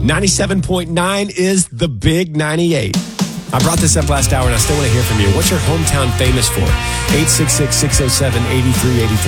97.9 is the Big 98. I brought this up last hour, and I still want to hear from you. What's your hometown famous for? 866-607-8383.